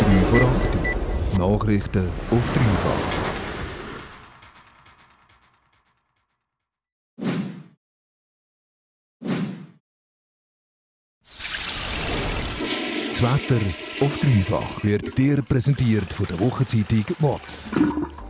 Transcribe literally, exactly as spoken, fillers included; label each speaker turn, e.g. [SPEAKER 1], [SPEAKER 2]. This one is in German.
[SPEAKER 1] drei vor acht. Nachrichten auf dreifach. Das Wetter auf dreifach wird dir präsentiert von der Wochenzeitung W A Z.